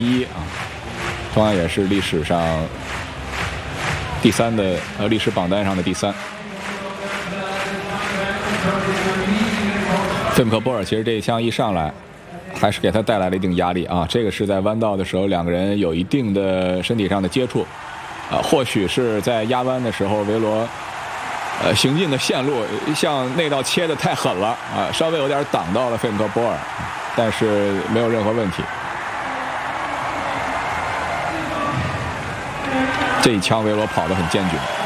1啊，同样也是历史上第3的历史榜单上的第3。费姆克波尔其实这一枪一上来，还是给他带来了一定压力啊。这个是在弯道的时候，2个人有一定的身体上的接触，或许是在压弯的时候，维罗行进的线路向内道切的太狠了啊，稍微有点挡到了费姆克波尔，但是没有任何问题。这一枪维罗跑得很坚决。